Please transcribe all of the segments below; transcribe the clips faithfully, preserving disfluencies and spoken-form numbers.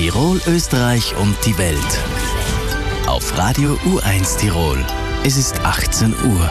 Tirol, Österreich und die Welt. Auf Radio U eins Tirol. Es ist achtzehn Uhr.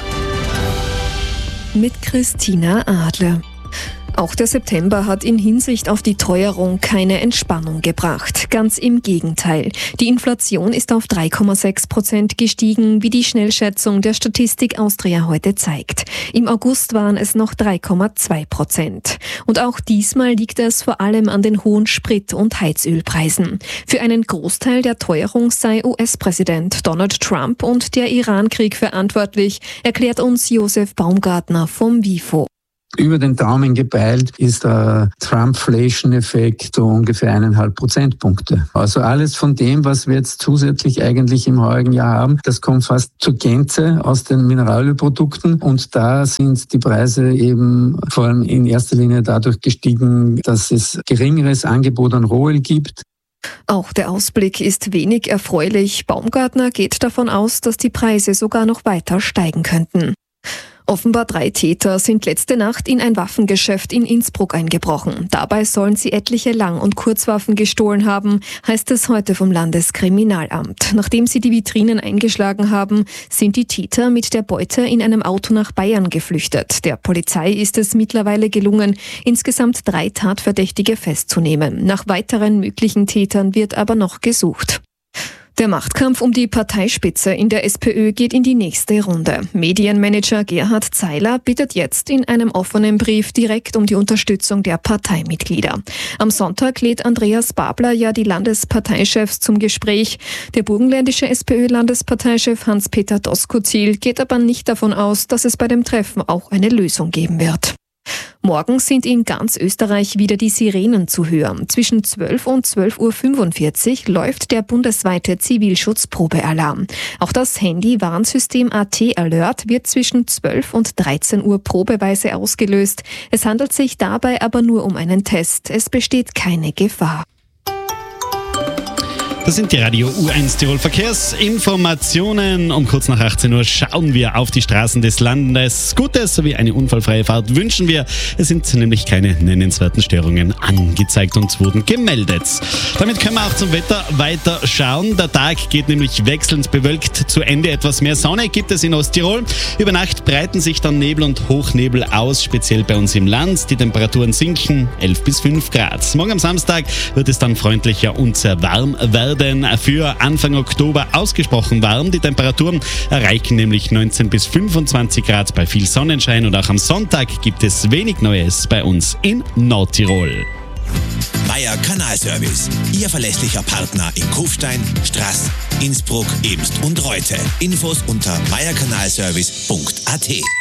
Mit Christina Adler. Auch der September hat in Hinsicht auf die Teuerung keine Entspannung gebracht. Ganz im Gegenteil. Die Inflation ist auf drei Komma sechs Prozent gestiegen, wie die Schnellschätzung der Statistik Austria heute zeigt. Im August waren es noch drei Komma zwei Prozent. Und auch diesmal liegt es vor allem an den hohen Sprit- und Heizölpreisen. Für einen Großteil der Teuerung sei U S-Präsident Donald Trump und der Iran-Krieg verantwortlich, erklärt uns Josef Baumgartner vom WIFO. Über den Daumen gepeilt ist der Trumpflation-Effekt so ungefähr eineinhalb Prozentpunkte. Also alles von dem, was wir jetzt zusätzlich eigentlich im heurigen Jahr haben, das kommt fast zur Gänze aus den Mineralölprodukten. Und da sind die Preise eben vor allem in erster Linie dadurch gestiegen, dass es geringeres Angebot an Rohöl gibt. Auch der Ausblick ist wenig erfreulich. Baumgartner geht davon aus, dass die Preise sogar noch weiter steigen könnten. Offenbar drei Täter sind letzte Nacht in ein Waffengeschäft in Innsbruck eingebrochen. Dabei sollen sie etliche Lang- und Kurzwaffen gestohlen haben, heißt es heute vom Landeskriminalamt. Nachdem sie die Vitrinen eingeschlagen haben, sind die Täter mit der Beute in einem Auto nach Bayern geflüchtet. Der Polizei ist es mittlerweile gelungen, insgesamt drei Tatverdächtige festzunehmen. Nach weiteren möglichen Tätern wird aber noch gesucht. Der Machtkampf um die Parteispitze in der SPÖ geht in die nächste Runde. Medienmanager Gerhard Zeiler bittet jetzt in einem offenen Brief direkt um die Unterstützung der Parteimitglieder. Am Sonntag lädt Andreas Babler ja die Landesparteichefs zum Gespräch. Der burgenländische SPÖ-Landesparteichef Hans-Peter Doskozil geht aber nicht davon aus, dass es bei dem Treffen auch eine Lösung geben wird. Morgen sind in ganz Österreich wieder die Sirenen zu hören. Zwischen zwölf und zwölf Uhr fünfundvierzig läuft der bundesweite Zivilschutzprobealarm. Auch das Handy-Warnsystem A T Alert wird zwischen zwölf und dreizehn Uhr probeweise ausgelöst. Es handelt sich dabei aber nur um einen Test. Es besteht keine Gefahr. Das sind die Radio U eins Tirol Verkehrsinformationen. Um kurz nach achtzehn Uhr schauen wir auf die Straßen des Landes. Gutes sowie eine unfallfreie Fahrt wünschen wir. Es sind nämlich keine nennenswerten Störungen angezeigt und wurden gemeldet. Damit können wir auch zum Wetter weiter schauen. Der Tag geht nämlich wechselnd bewölkt zu Ende. Etwas mehr Sonne gibt es in Osttirol. Über Nacht breiten sich dann Nebel und Hochnebel aus, speziell bei uns im Land. Die Temperaturen sinken elf bis fünf Grad. Morgen am Samstag wird es dann freundlicher und sehr warm werden. Für Anfang Oktober ausgesprochen warm. Die Temperaturen erreichen nämlich neunzehn bis fünfundzwanzig Grad bei viel Sonnenschein und auch am Sonntag gibt es wenig Neues bei uns in Nordtirol. Meier Kanalservice, Ihr verlässlicher Partner in Kufstein, Straß, Innsbruck, Eemst und Reute. Infos unter meier kanalservice punkt a t.